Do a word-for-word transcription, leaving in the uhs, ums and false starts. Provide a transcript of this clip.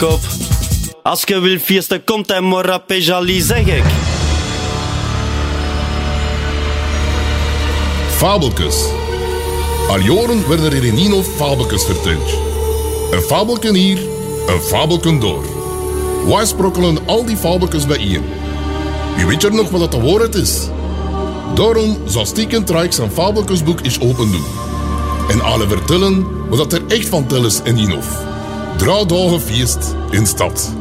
kop. Als je wil feesten, komt hij maar op Jali, zeg ik. Fabeltjes. Al jaren werden er in Ninov fabeltjes verteld. Een fabeltje hier, een fabeltje door. Wij sprokkelen al die fabeltjes bijeen. Wie weet er nog wat de waarheid is? Daarom zal Stieken Trijk zijn fabeltjesboek eens open doen. En alle vertellen wat er echt van tel is in Ninov. Drie dagen feest in stad.